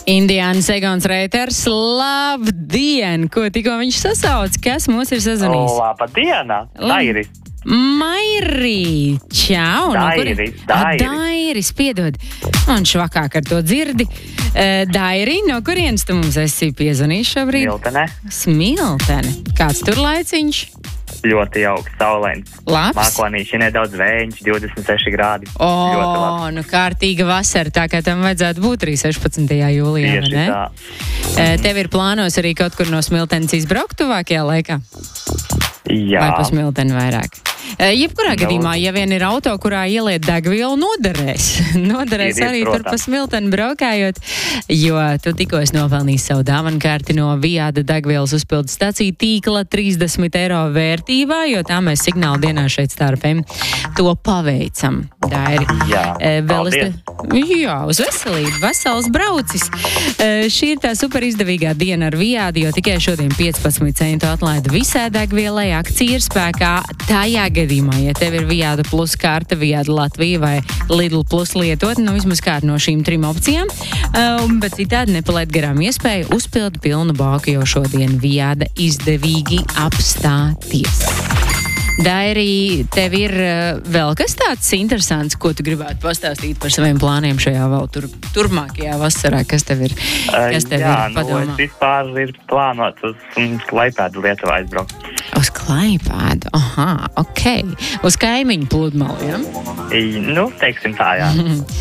Indiāns Egons Reiters, labdien! Ko tikko viņš sasauc? Kas mūs ir sazvanījis? Labdiena! Dairis! Mairī! Čau! Dairis, piedod. Man švakāk ar to dzirdi. Dairi, no kurienes tu mums esi piezvanījis šobrīd? Smiltene. Kāds tur laiciņš? Ļoti jauks, saulains. Labs? Mākonīši nedaudz vējiņš, 26 grādi. Nu kārtīga vasara, tā kā tam vajadzētu būt arī 16. jūlijā, Tieši ne? tā. Tev ir plānos arī kaut kur no Smiltenes izbraukt tuvākajā laikā? Jā. Vai pa Smilteni vairāk? Jebkurā gadījumā, ja vien ir auto, kurā ieliet degvielu, noderēs. Noderēs arī tur pa Smilteni braukājot, jo tu tikko esi nopelnījis savu dāvanu kārti no Viada degvielas uzpildes staciju tīkla 30 eiro vērtībā, jo tā mēs signālu dienā šeit starpēm to paveicam. Dairi. Jā, paldies. Jā, uz veselību, vesels braucis. Šī ir tā super izdevīgā diena ar Viādu, jo tikai šodien 15 centu atlaida visai degvielai, akcija ir spēkā. Tajā gadījumā, ja tev ir Viada plus karta, Viada Latvija vai Lidl plus lietot, vismaz kādu no šīm 3 opcijām, bet citādi nepalaid garām iespēju uzpildi pilnu bāku, jo šodien Viada izdevīgi apstāties. Dairi, tev ir vēl kas tāds interesants, ko tu gribētu pastāstīt par saviem plāniem šajā vēl turpmākajā vasarā? Kas tev ir padomā? Es vispār ir plānots uz Klaipēdu Lietuvā aizbraukt. Uz Klaipēdu? Aha, ok. Uz kaimiņu pludmali, ja? Teiksim tā, jā.